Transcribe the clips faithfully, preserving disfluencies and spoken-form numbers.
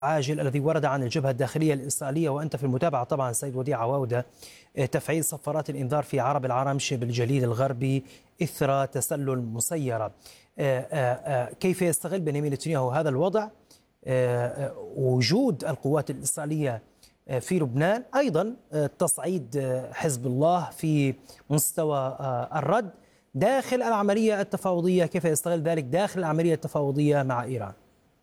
عاجل الذي ورد عن الجبهة الداخلية الإسرائيلية، وأنت في المتابعة طبعا سيد وديع عواودة، تفعيل صفارات الإنذار في عرب العرمش بالجليل الغربي إثر تسلل مسيرة. كيف يستغل بنيامين نتنياهو هذا الوضع؟ وجود القوات الإسرائيلية في لبنان، أيضا تصعيد حزب الله في مستوى الرد داخل العملية التفاوضية، كيف يستغل ذلك داخل العملية التفاوضية مع إيران؟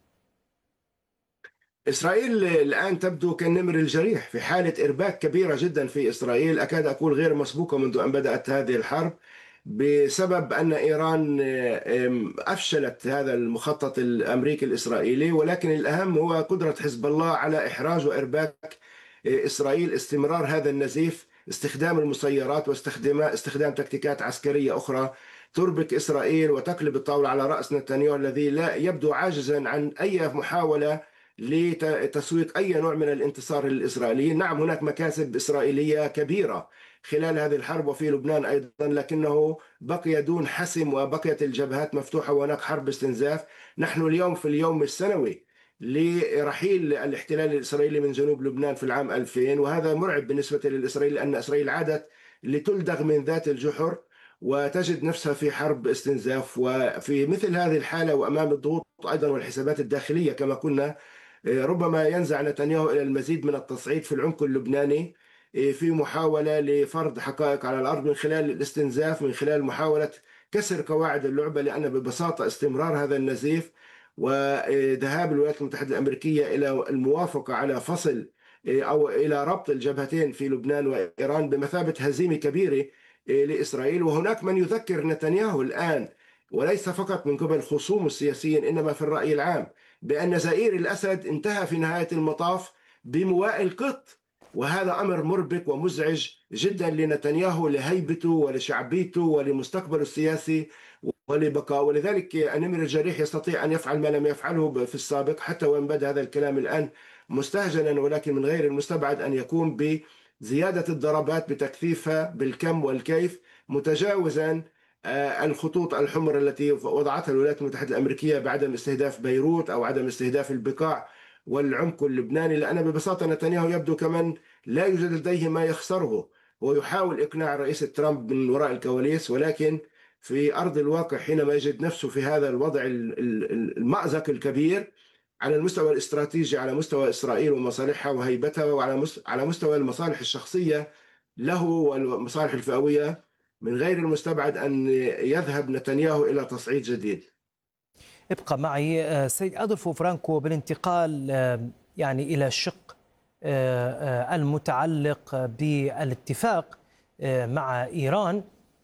إسرائيل الآن تبدو كالنمر الجريح في حالة إرباك كبيرة جدا في إسرائيل، أكاد أقول غير مسبوقة منذ أن بدأت هذه الحرب، بسبب أن إيران أفشلت هذا المخطط الأمريكي الإسرائيلي. ولكن الأهم هو قدرة حزب الله على إحراج وإرباك إسرائيل، استمرار هذا النزيف، استخدام المسيرات واستخدام استخدام تكتيكات عسكرية أخرى تربك إسرائيل وتقلب الطاولة على رأس نتنياهو الذي لا يبدو عاجزا عن أي محاولة لتسويق أي نوع من الانتصار للإسرائيليين. نعم، هناك مكاسب إسرائيلية كبيرة خلال هذه الحرب وفي لبنان أيضا، لكنه بقي دون حسم وبقيت الجبهات مفتوحة وهناك حرب استنزاف. نحن اليوم في اليوم السنوي لرحيل الاحتلال الإسرائيلي من جنوب لبنان في العام ألفين، وهذا مرعب بالنسبة للإسرائيل لأن إسرائيل عادت لتلدغ من ذات الجحر وتجد نفسها في حرب استنزاف. وفي مثل هذه الحالة وأمام الضغوط أيضا والحسابات الداخلية كما قلنا، ربما ينزع نتنياهو إلى المزيد من التصعيد في العمق اللبناني في محاولة لفرض حقائق على الأرض من خلال الاستنزاف، من خلال محاولة كسر قواعد اللعبة، لأن ببساطة استمرار هذا النزيف وذهاب الولايات المتحدة الأمريكية إلى الموافقة على فصل أو إلى ربط الجبهتين في لبنان وإيران بمثابة هزيمة كبيرة لإسرائيل. وهناك من يذكر نتنياهو الآن، وليس فقط من قبل خصوم السياسيين إنما في الرأي العام، بأن زئير الأسد انتهى في نهاية المطاف بمواء القط، وهذا أمر مربك ومزعج جدا لنتنياهو، لهيبته ولشعبيته ولمستقبله السياسي ولبقاء. ولذلك النمر الجريح يستطيع أن يفعل ما لم يفعله في السابق، حتى وإن بدا هذا الكلام الآن مستهجنا، ولكن من غير المستبعد أن يقوم بزيادة الضربات بتكثيفها بالكم والكيف، متجاوزا الخطوط الحمر التي وضعتها الولايات المتحدة الأمريكية بعدم استهداف بيروت أو عدم استهداف البقاع والعمق اللبناني. لأن ببساطة نتنياهو يبدو كمان لا يوجد لديه ما يخسره، ويحاول إقناع الرئيس ترامب من وراء الكواليس، ولكن في أرض الواقع حينما يجد نفسه في هذا الوضع المأزق الكبير على المستوى الاستراتيجي، على مستوى إسرائيل ومصالحها وهيبتها، وعلى على مستوى المصالح الشخصية له والمصالح الفئوية، من غير المستبعد أن يذهب نتنياهو إلى تصعيد جديد. ابقى معي سيد أدولفو فرانكو بالانتقال يعني إلى الشق المتعلق بالاتفاق مع إيران،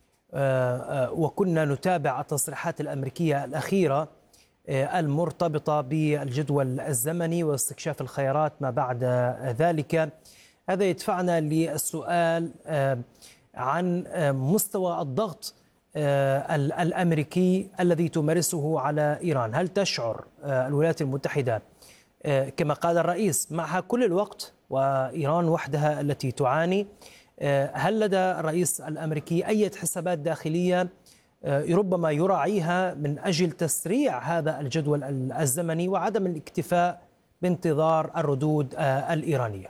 وكنا نتابع التصريحات الأمريكية الأخيرة المرتبطة بالجدول الزمني واستكشاف الخيارات ما بعد ذلك. هذا يدفعنا للسؤال عن مستوى الضغط الأمريكي الذي تمارسه على إيران. هل تشعر الولايات المتحدة كما قال الرئيس معها كل الوقت وإيران وحدها التي تعاني؟ هل لدى الرئيس الأمريكي أي حسابات داخلية ربما يراعيها من أجل تسريع هذا الجدول الزمني وعدم الاكتفاء بانتظار الردود الإيرانية؟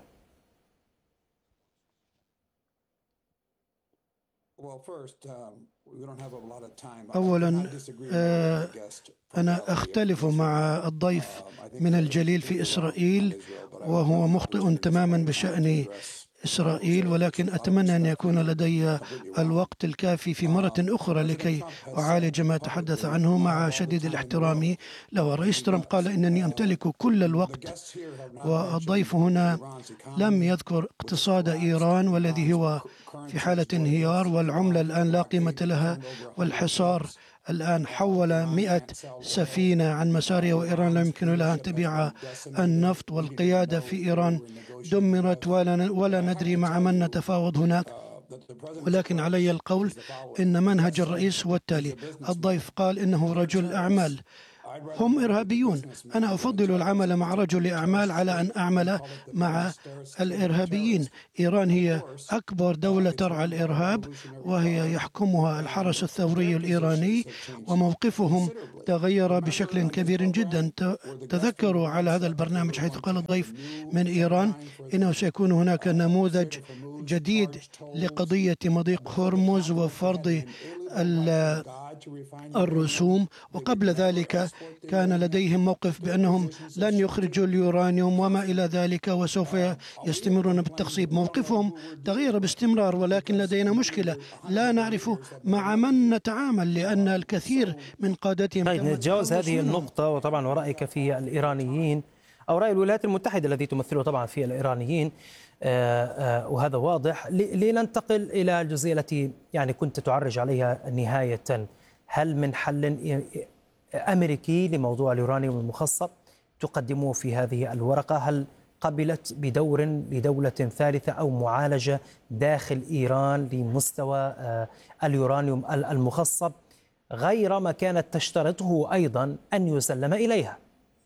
أولا أنا أختلف مع الضيف من الجليل في إسرائيل، وهو مخطئ تماما بشأن إسرائيل، ولكن أتمنى أن يكون لدي الوقت الكافي في مرة أخرى لكي أعالج ما تحدث عنه مع شديد الاحترام له. الرئيس ترامب قال إنني أمتلك كل الوقت، والضيف هنا لم يذكر اقتصاد إيران والذي هو في حالة انهيار، والعملة الآن لا قيمة لها، والحصار الآن حول مئة سفينة عن مسارها، وإيران لا يمكن لها أن تبيع النفط، والقيادة في إيران دمرت ولا, ولا ندري مع من نتفاوض هناك. ولكن علي القول إن منهج الرئيس هو التالي. الضيف قال إنه رجل أعمال، هم إرهابيون. أنا أفضل العمل مع رجل أعمال على أن أعمل مع الإرهابيين. إيران هي أكبر دولة ترعى الإرهاب، وهي يحكمها الحرس الثوري الإيراني، وموقفهم تغير بشكل كبير جدا. تذكروا على هذا البرنامج حيث قال الضيف من إيران إنه سيكون هناك نموذج جديد لقضية مضيق هرمز وفرض الرسوم، وقبل ذلك كان لديهم موقف بأنهم لن يخرجوا اليورانيوم وما إلى ذلك، وسوف يستمرون بالتخصيب. موقفهم تغير باستمرار، ولكن لدينا مشكلة، لا نعرف مع من نتعامل لأن الكثير من قادتهم. طيب نتجاوز هذه النقطة، وطبعا ورأيك في الإيرانيين أو رأي الولايات المتحدة الذي تمثله طبعا في الإيرانيين، آآ آآ وهذا واضح. لننتقل إلى الجزئية التي يعني كنت تعرج عليها نهاية. هل من حل أمريكي لموضوع اليورانيوم المخصب تقدمه في هذه الورقة؟ هل قبلت بدور لدولة ثالثة أو معالجة داخل إيران لمستوى اليورانيوم المخصب غير ما كانت تشترطه أيضا أن يسلم إليها؟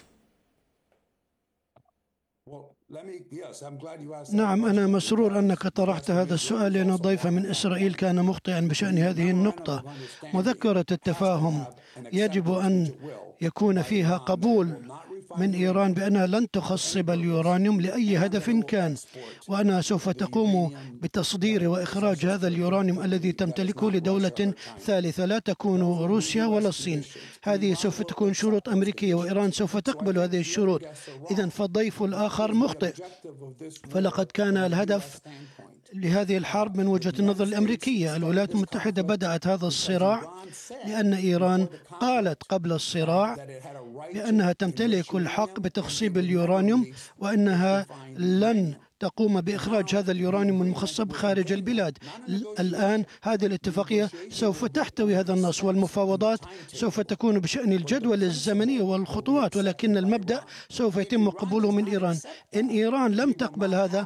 نعم، أنا مسرور أنك طرحت هذا السؤال، لأن الضيف من إسرائيل كان مخطئا بشأن هذه النقطة. مذكرة التفاهم يجب أن يكون فيها قبول من إيران بأنها لن تخصب اليورانيوم لأي هدف كان، وأنها سوف تقوم بتصدير وإخراج هذا اليورانيوم الذي تمتلكه لدولة ثالثة، لا تكون روسيا ولا الصين. هذه سوف تكون شروط أمريكية، وإيران سوف تقبل هذه الشروط. إذن فالضيف الآخر مخطئ، فلقد كان الهدف لهذه الحرب من وجهة النظر الأمريكية. الولايات المتحدة بدأت هذا الصراع لأن إيران قالت قبل الصراع بأنها تمتلك الحق بتخصيب اليورانيوم، وأنها لن تقوم بإخراج هذا اليورانيوم المخصب خارج البلاد. الآن هذه الاتفاقية سوف تحتوي هذا النص، والمفاوضات سوف تكون بشأن الجدول الزمني والخطوات، ولكن المبدأ سوف يتم قبوله من إيران. إن إيران لم تقبل هذا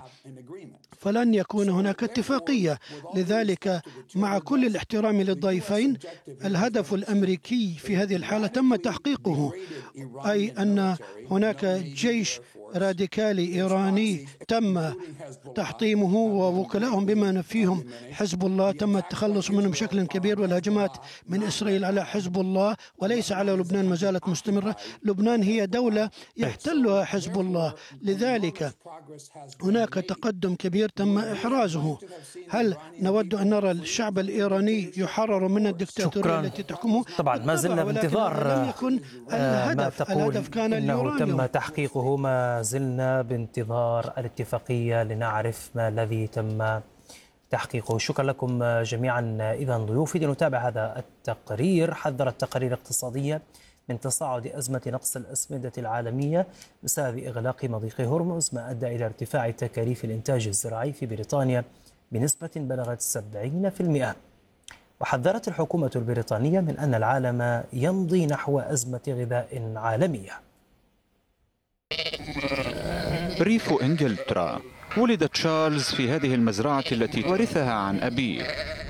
فلن يكون هناك اتفاقية. لذلك مع كل الاحترام للضيفين، الهدف الأمريكي في هذه الحالة تم تحقيقه، أي أن هناك جيش راديكالي إيراني تم تحطيمه ووكلائهم بما فيهم حزب الله تم التخلص منهم بشكل كبير، والهجمات من إسرائيل على حزب الله وليس على لبنان ما زالت مستمرة. لبنان هي دولة يحتلها حزب الله، لذلك هناك تقدم كبير تم إحرازه. هل نود أن نرى الشعب الإيراني يحرر من الدكتاتورية التي تحكمه؟ طبعا ما زلنا بانتظار لم يكن الهدف. الهدف كان إنه تم تحقيقه. ما زلنا بانتظار الاتفاقية لنعرف ما الذي تم تحقيقه. شكرا لكم جميعا. إذا ضيوفي لنتابع هذا التقرير. حذرت تقارير اقتصادية من تصاعد أزمة نقص الأسمدة العالمية بسبب إغلاق مضيق هرمز، ما أدى إلى ارتفاع تكاليف الإنتاج الزراعي في بريطانيا بنسبة بلغت سبعين بالمئة. وحذرت الحكومة البريطانية من أن العالم يمضي نحو أزمة غذاء عالمية. ريف إنجلترا. ولد تشارلز في هذه المزرعة التي ورثها عن أبيه.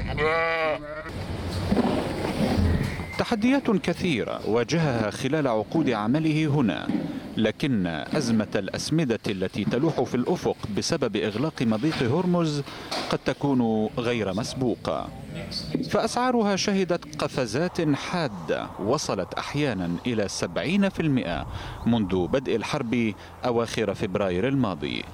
تحديات كثيرة واجهها خلال عقود عمله هنا، لكن أزمة الأسمدة التي تلوح في الأفق بسبب إغلاق مضيق هرمز قد تكون غير مسبوقة، فأسعارها شهدت قفزات حادة وصلت أحيانا إلى سبعين بالمئة منذ بدء الحرب أواخر فبراير الماضي.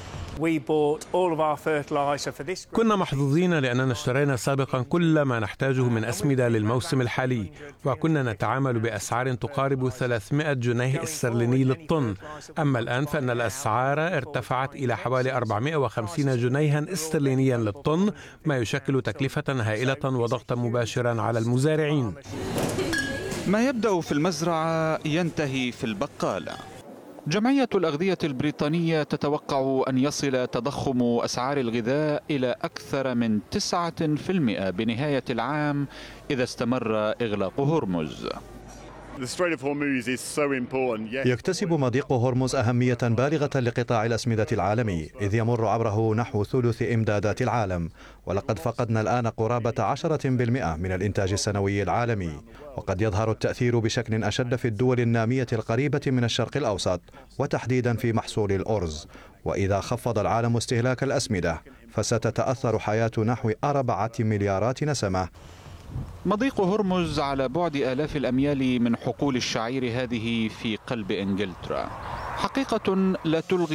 كنا محظوظين لأننا اشترينا سابقا كل ما نحتاجه من أسمدة للموسم الحالي، وكنا نتعامل بأسعار تقارب ثلاثمائة جنيه استرليني للطن. أما الآن فإن الأسعار ارتفعت إلى حوالي أربعمائة وخمسين جنيها استرلينيا للطن، ما يشكل تكلفة هائلة وضغطا مباشرا على المزارعين. ما يبدأ في المزرعة ينتهي في البقالة. جمعية الأغذية البريطانية تتوقع أن يصل تضخم أسعار الغذاء إلى أكثر من تسعة بالمئة بنهاية العام إذا استمر إغلاق هرمز. يكتسب مضيق هرمز أهمية بالغة لقطاع الأسمدة العالمي، إذ يمر عبره نحو ثلث إمدادات العالم، ولقد فقدنا الآن قرابة عشرة بالمئة من الإنتاج السنوي العالمي، وقد يظهر التأثير بشكل أشد في الدول النامية القريبة من الشرق الأوسط، وتحديدا في محصول الأرز. وإذا خفض العالم استهلاك الأسمدة فستتأثر حياة نحو أربعة مليارات نسمة. مضيق هرمز على بعد آلاف الأميال من حقول الشعير هذه في قلب إنجلترا، حقيقة لا تلغي